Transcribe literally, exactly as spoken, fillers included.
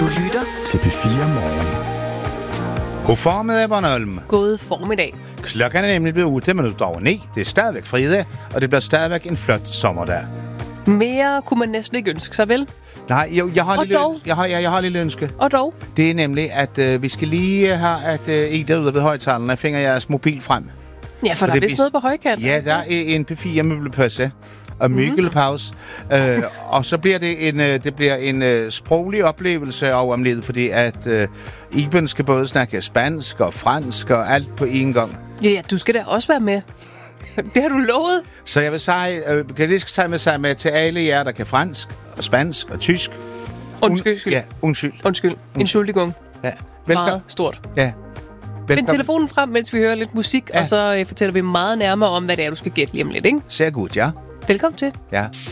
Du lytter til P fire Morgen. God formiddag, Bornholm. God formiddag. Klokken er nemlig blevet otte minutter over ni. Det er stadigvæk fredag, og det bliver stadigvæk en flot sommerdag. Mere kunne man næsten ikke ønske sig, vel? Nej, jo, jeg har Og lille, dog. jeg har, jeg, jeg har lille ønske. Og dog. Det er nemlig, at øh, vi skal lige have, at øh, I derude ved højtalerne finder jeres mobil frem. Ja, for Og der er det vist bis- noget på højkant. Ja, der er en P fire møbelpøsse og myggelpause. Mm-hmm. Øh, og så bliver det en, øh, det bliver en øh, sproglig oplevelse over om lidt, fordi at øh, Iben skal både snakke spansk og fransk og alt på én gang. Ja, ja, du skal da også være med. Det har du lovet. Så jeg vil sige, øh, kan jeg lige tage med sig med til alle jer, der kan fransk og spansk og tysk. Undskyld. Un- ja, undskyld. Undskyld. Entschuldigung. Ja. Velkommen. Meget stort. Ja. Find Velkommen. telefonen frem, mens vi hører lidt musik, Ja. og så øh, fortæller vi meget nærmere om, hvad det er, du skal gætte lige om lidt, ikke? Sehr gut, ja. Velkommen til. Ja.